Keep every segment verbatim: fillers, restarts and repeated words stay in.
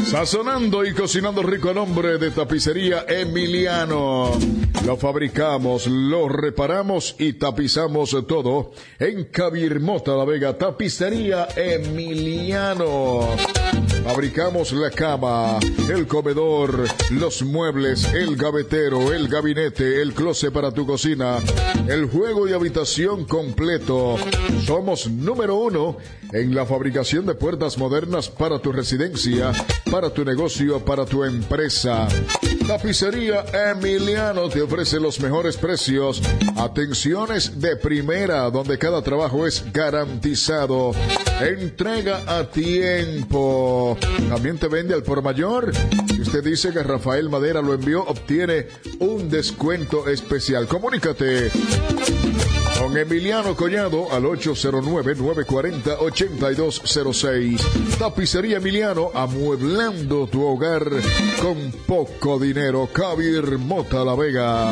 Sazonando y cocinando rico a nombre de Tapicería Emiliano. Lo fabricamos, lo reparamos y tapizamos todo en Cabirmota, La Vega. Tapicería Emiliano. Fabricamos la cama, el comedor, los muebles, el gavetero, el gabinete, el closet para tu cocina, el juego y habitación completo. Somos número uno en la fabricación de puertas modernas para tu residencia, para tu negocio, para tu empresa. Tapicería Emiliano te ofrece los mejores precios, atenciones de primera, donde cada trabajo es garantizado, entrega a tiempo. También te vende al por mayor. Si usted dice que Rafael Madera lo envió, obtiene un descuento especial. Comunícate con Emiliano Collado al ocho cero nueve, nueve cuatro cero, ocho dos cero seis. Tapicería Emiliano, amueblando tu hogar con poco dinero. Cabirmota, La Vega.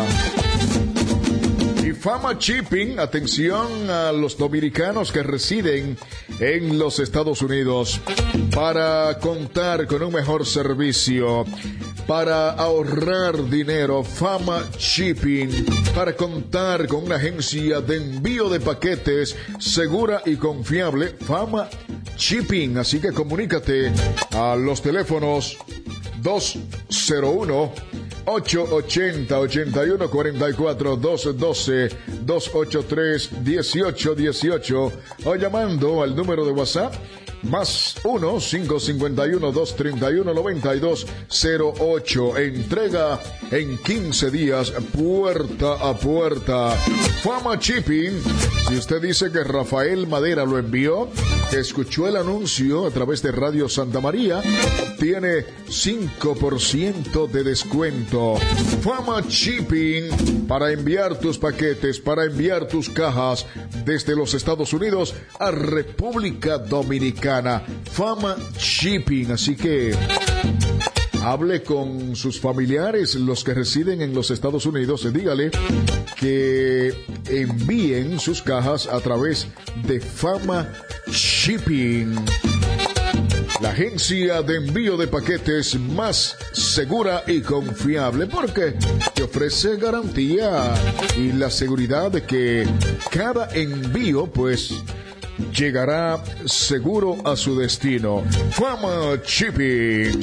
Y Fama Shipping, atención a los dominicanos que residen en los Estados Unidos. Para contar con un mejor servicio, para ahorrar dinero, Fama Shipping, para contar con una agencia de envío de paquetes segura y confiable, Fama Shipping. Así que comunícate a los teléfonos dos cero uno, ocho ocho cero, ocho uno cuatro cuatro, dos uno dos, dos ocho tres, uno ocho uno ocho o llamando al número de WhatsApp más uno, cinco cinco uno, dos tres uno, nueve dos cero ocho. Entrega en quince días, puerta a puerta. Fama Shipping. Si usted dice que Rafael Madera lo envió, que escuchó el anuncio a través de Radio Santa María, tiene cinco por ciento de descuento. Fama Shipping, para enviar tus paquetes, para enviar tus cajas desde los Estados Unidos a República Dominicana. Fama Shipping. Así que hable con sus familiares, los que residen en los Estados Unidos, y dígale que envíen sus cajas a través de Fama Shipping, la agencia de envío de paquetes más segura y confiable, porque te ofrece garantía y la seguridad de que cada envío, pues, llegará seguro a su destino. Fama Shipping.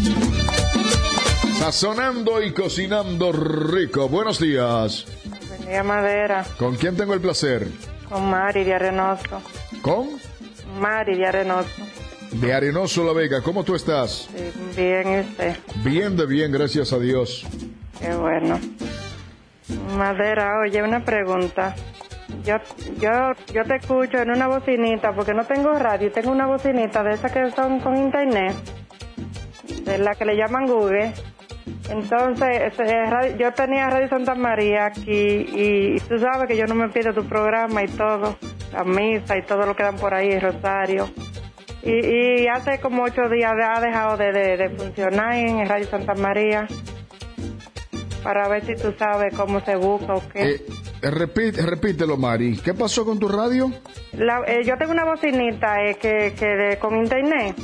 Sazonando y cocinando rico. Buenos días. Buen día, Madera. ¿Con quién tengo el placer? Con Mari de Arenoso. ¿Con? Mari de Arenoso. De Arenoso, La Vega. ¿Cómo tú estás? Sí, bien, ¿y usted? Bien de bien, gracias a Dios. Qué bueno. Madera, oye, una pregunta. Yo, yo, yo te escucho en una bocinita, porque no tengo radio, tengo una bocinita de esas que son con internet, de la que le llaman Google. Entonces, yo tenía Radio Santa María aquí y, y tú sabes que yo no me pierdo tu programa y todo, la misa y todo lo que dan por ahí, el rosario. Y, y hace como ocho días ha dejado de, de, de funcionar en Radio Santa María, para ver si tú sabes cómo se busca o qué. Eh, repite, repítelo, Mari. ¿Qué pasó con tu radio? La, eh, yo tengo una bocinita eh, que, que de, con internet.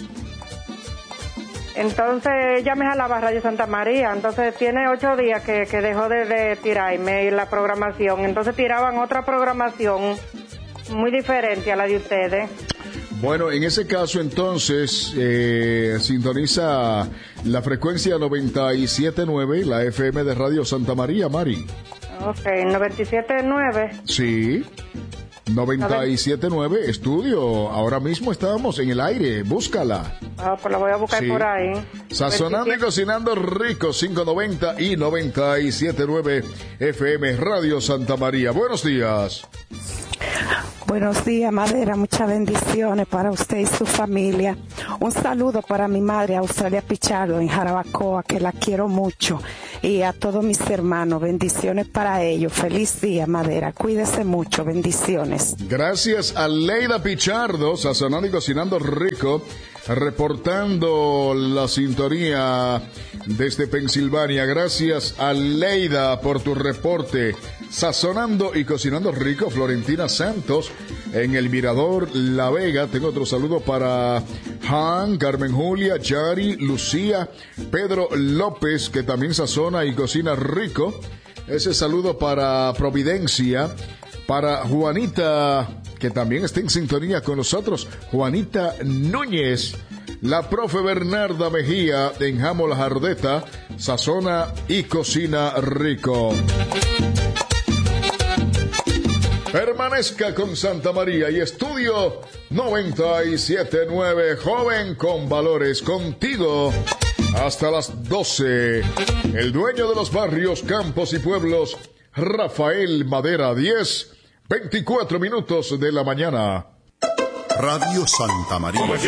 Entonces ella me jalaba Radio Santa María. Entonces tiene ocho días que, que dejó de, de tirarme la programación. Entonces tiraban otra programación muy diferente a la de ustedes. Bueno, en ese caso entonces eh, sintoniza la frecuencia noventa y siete punto nueve, la F M de Radio Santa María, Mari. Ok, noventa y siete punto nueve. Sí, noventa y siete punto nueve, estudio. Ahora mismo estábamos en el aire, búscala. Ah, pues la voy a buscar sí. Por ahí. Sazonando y cocinando rico, quinientos noventa y noventa y siete punto nueve F M Radio Santa María. Buenos días. Buenos días, Madera, muchas bendiciones para usted y su familia. Un saludo para mi madre, Australia Pichardo, en Jarabacoa, que la quiero mucho. Y a todos mis hermanos, bendiciones para ellos. Feliz día, Madera, cuídese mucho, bendiciones. Gracias a Leida Pichardo, sazonando y cocinando rico, reportando la sintonía desde Pensilvania. Gracias a Leida por tu reporte. Sazonando y cocinando rico, Florentina Santos en el Mirador La Vega. Tengo otro saludo para Han, Carmen Julia, Yari, Lucía, Pedro López, que también sazona y cocina rico. Ese saludo para Providencia, para Juanita, que también está en sintonía con nosotros, Juanita Núñez, la profe Bernarda Mejía en Jamo La Jardeta, sazona y cocina rico. Permanezca con Santa María y Estudio noventa y siete punto nueve, joven con valores, contigo hasta las doce. El dueño de los barrios, campos y pueblos, Rafael Madera, diez, veinticuatro minutos de la mañana. Radio Santa María.